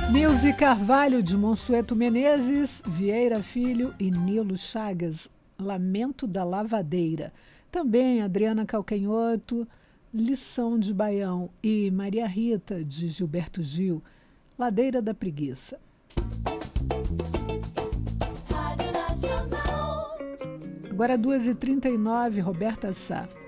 Nilze Carvalho, de Monsueto Menezes, Vieira Filho e Nilo Chagas, Lamento da Lavadeira. Também Adriana Calcanhoto, Lição de Baião e Maria Rita, de Gilberto Gil, Ladeira da Preguiça. Agora 2h39, Roberta Sá.